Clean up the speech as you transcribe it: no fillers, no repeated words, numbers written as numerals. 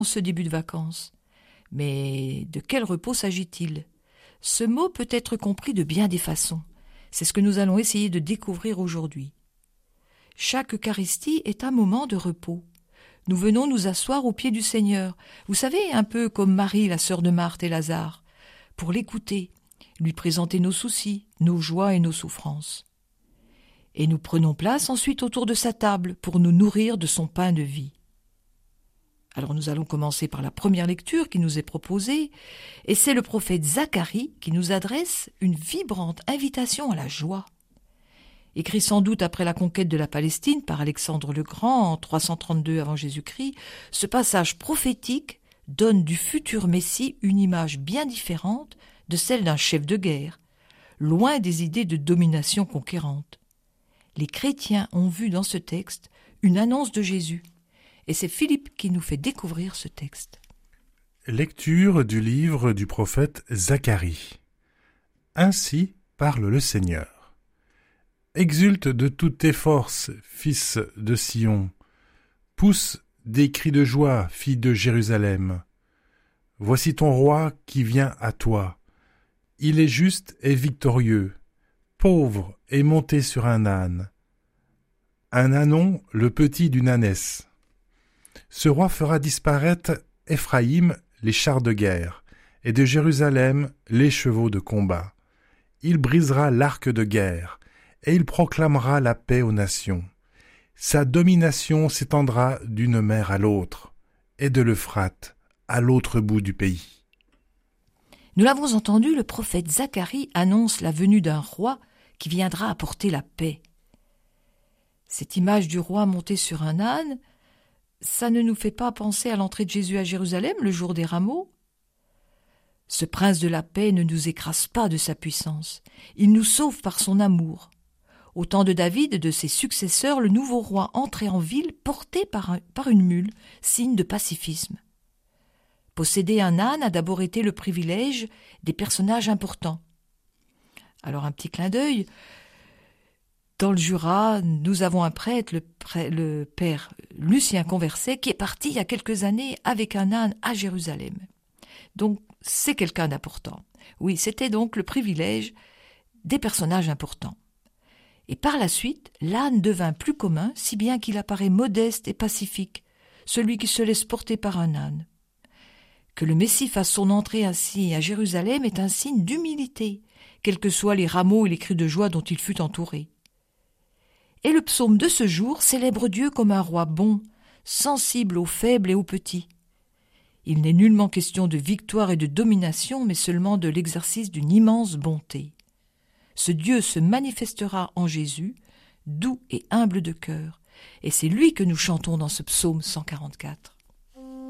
ce début de vacances. Mais de quel repos s'agit-il? Ce mot peut être compris de bien des façons. C'est ce que nous allons essayer de découvrir aujourd'hui. Chaque Eucharistie est un moment de repos. Nous venons nous asseoir aux pieds du Seigneur, vous savez, un peu comme Marie, la sœur de Marthe et Lazare, pour l'écouter, lui présenter nos soucis, nos joies et nos souffrances. Et nous prenons place ensuite autour de sa table pour nous nourrir de son pain de vie. Alors nous allons commencer par la première lecture qui nous est proposée, et c'est le prophète Zacharie qui nous adresse une vibrante invitation à la joie. Écrit sans doute après la conquête de la Palestine par Alexandre le Grand en 332 avant Jésus-Christ, ce passage prophétique donne du futur Messie une image bien différente de celle d'un chef de guerre, loin des idées de domination conquérante. Les chrétiens ont vu dans ce texte une annonce de Jésus, et c'est Philippe qui nous fait découvrir ce texte. Lecture du livre du prophète Zacharie. Ainsi parle le Seigneur. Exulte de toutes tes forces, fils de Sion. Pousse des cris de joie, fille de Jérusalem. Voici ton roi qui vient à toi. Il est juste et victorieux, pauvre et monté sur un âne. Un ânon, le petit d'une ânesse. Ce roi fera disparaître Éphraïm les chars de guerre, et de Jérusalem les chevaux de combat. Il brisera l'arc de guerre, et il proclamera la paix aux nations. Sa domination s'étendra d'une mer à l'autre, et de l'Euphrate à l'autre bout du pays. Nous l'avons entendu, le prophète Zacharie annonce la venue d'un roi qui viendra apporter la paix. Cette image du roi monté sur un âne, ça ne nous fait pas penser à l'entrée de Jésus à Jérusalem le jour des rameaux? Ce prince de la paix ne nous écrase pas de sa puissance, il nous sauve par son amour. Au temps de David et de ses successeurs, le nouveau roi entrait en ville porté par une mule, signe de pacifisme. Posséder un âne a d'abord été le privilège des personnages importants. Alors un petit clin d'œil, dans le Jura, nous avons un prêtre, le père Lucien Converset, qui est parti il y a quelques années avec un âne à Jérusalem. Donc c'est quelqu'un d'important. Oui, c'était donc le privilège des personnages importants. Et par la suite, l'âne devint plus commun, si bien qu'il apparaît modeste et pacifique, celui qui se laisse porter par un âne. Que le Messie fasse son entrée ainsi à Jérusalem est un signe d'humilité, quels que soient les rameaux et les cris de joie dont il fut entouré. Et le psaume de ce jour célèbre Dieu comme un roi bon, sensible aux faibles et aux petits. Il n'est nullement question de victoire et de domination, mais seulement de l'exercice d'une immense bonté. Ce Dieu se manifestera en Jésus, doux et humble de cœur, et c'est lui que nous chantons dans ce psaume 144.